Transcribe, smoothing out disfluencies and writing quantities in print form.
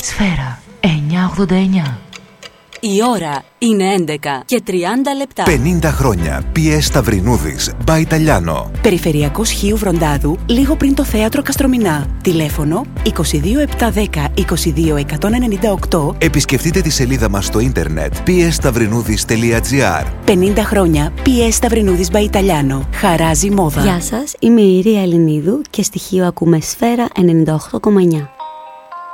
Σφαίρα 989. Η ώρα είναι 11 και 30 λεπτά. 50 χρόνια. PS Σταυρινούδης, by Italiano. Περιφερειακός Χίου Βροντάδου, λίγο πριν το θέατρο Καστρομηνά. Τηλέφωνο 22710 22198. Επισκεφτείτε τη σελίδα μας στο ίντερνετ psstαυρινούδης.gr. 50 χρόνια. PS Σταυρινούδης by Italiano. Χαράζει μόδα. Γεια σας, είμαι η Ιρία Ελληνίδου και στοιχείο ακούμε Σφαίρα 98,9.